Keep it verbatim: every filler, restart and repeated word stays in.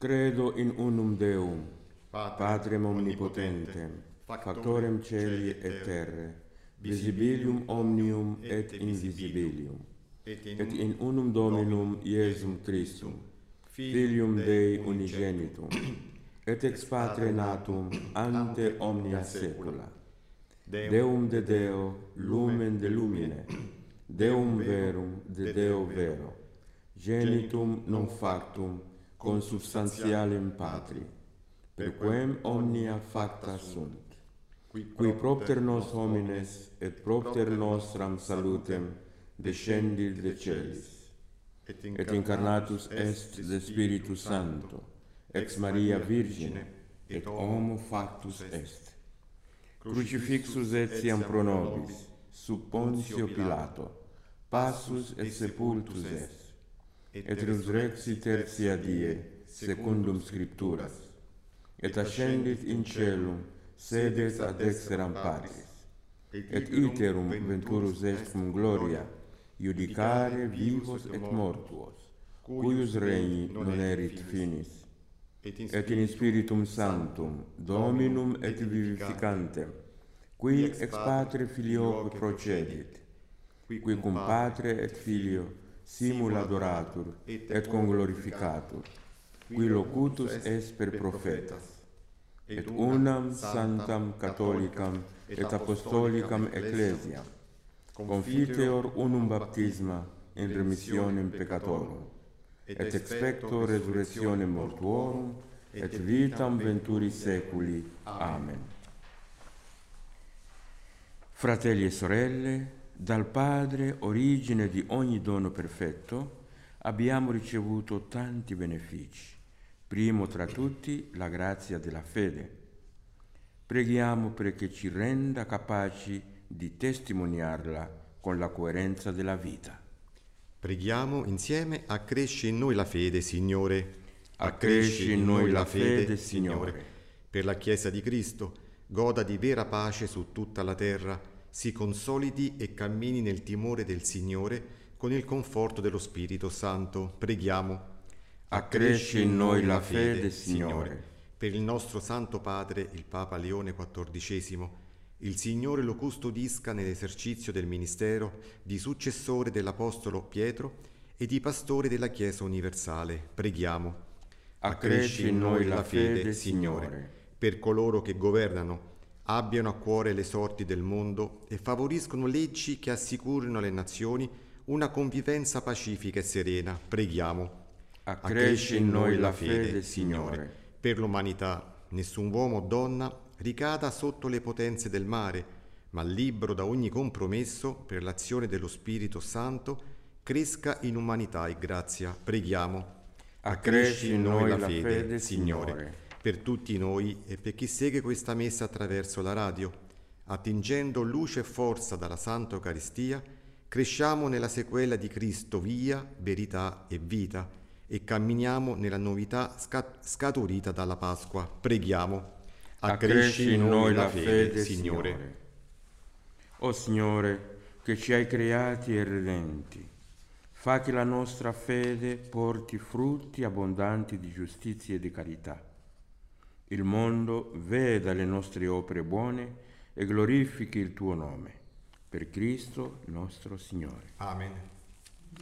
Credo in unum Deum, Patrem omnipotentem, factorem celi et terre, visibilium omnium et invisibilium, et in unum Dominum Iesum Christum, Filium Dei unigenitum, et ex Patre natum ante omnia saecula, Deum de Deo, lumen de lumine, Deum verum de Deo vero, genitum non factum consubstantialem Patri, per quem omnia facta sunt, qui propter nos homines et propter nostram salutem descendit de celis, et incarnatus est de Spiritus Sancto, ex Maria Virgine, et homo factus est. Crucifixus etiam pro nobis, sub Pontio Pilato, passus et sepultus est, et resurrexit tertia die, secundum Scripturas, et ascendit in celum, sedet ad dexteram Patris, et iterum venturus est cum gloria, judicare vivos et mortuos, cuius regni non erit finis, et in Spiritum Sanctum, Dominum et vivificantem, qui ex Patre Filioque procedit, qui cum Patre et Filio simul adoratur et conglorificatur, qui locutus est per prophetas, et unam sanctam catholicam et apostolicam ecclesiam, confiteor unum baptisma in remissionem peccatorum, et expecto resurrectionem mortuorum, et vitam venturi seculi. Amen. Fratelli e sorelle, dal Padre, origine di ogni dono perfetto, abbiamo ricevuto tanti benefici. Primo tra tutti la grazia della fede. Preghiamo perché ci renda capaci di testimoniarla con la coerenza della vita. Preghiamo insieme: accresci in noi la fede, Signore. Accresci in noi la fede, Signore. Per la Chiesa di Cristo, goda di vera pace su tutta la terra, si consolidi e cammini nel timore del Signore con il conforto dello Spirito Santo. Preghiamo. Accresci in noi la fede, Signore. Per il nostro Santo Padre, il Papa Leone quattordicesimo, il Signore lo custodisca nell'esercizio del ministero di successore dell'Apostolo Pietro e di pastore della Chiesa universale. Preghiamo. Accresci in noi la fede, Signore. Per coloro che governano, abbiano a cuore le sorti del mondo e favoriscono leggi che assicurino alle nazioni una convivenza pacifica e serena. Preghiamo. Accresci in noi la fede, Signore. Per l'umanità, nessun uomo o donna ricada sotto le potenze del mare, ma libero da ogni compromesso per l'azione dello Spirito Santo, cresca in umanità e grazia. Preghiamo. Accresci in noi la fede, Signore. Per tutti noi e per chi segue questa messa attraverso la radio, attingendo luce e forza dalla Santa Eucaristia, cresciamo nella sequela di Cristo, via, verità e vita, e camminiamo nella novità scat- scaturita dalla Pasqua. Preghiamo. Accresci in noi la fede, Signore. O Signore, che ci hai creati e redenti, fa che la nostra fede porti frutti abbondanti di giustizia e di carità. Il mondo veda le nostre opere buone e glorifichi il tuo nome. Per Cristo nostro Signore. Amen.